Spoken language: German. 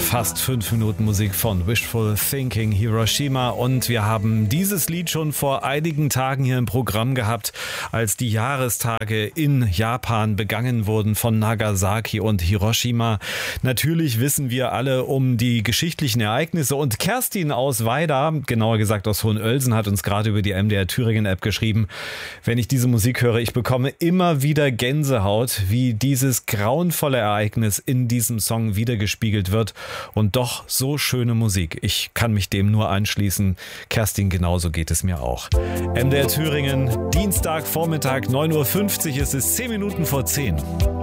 Fast 5 Minuten Musik von Wishful Thinking, Hiroshima, und wir haben dieses Lied schon vor einigen Tagen hier im Programm gehabt, als die Jahrestage in Japan begangen wurden von Nagasaki und Hiroshima. Natürlich wissen wir alle um die geschichtlichen Ereignisse, und Kerstin aus Weida, genauer gesagt aus Hohenölsen, hat uns gerade über die MDR Thüringen App geschrieben: Wenn ich diese Musik höre, ich bekomme immer wieder Gänsehaut, wie dieses grauenvolle Ereignis in diesem Song wiedergespiegelt wird. Und doch so schöne Musik. Ich kann mich dem nur anschließen. Kerstin, genauso geht es mir auch. MDR Thüringen, Dienstag, Vormittag, 9.50 Uhr, es ist 10 Minuten vor 10.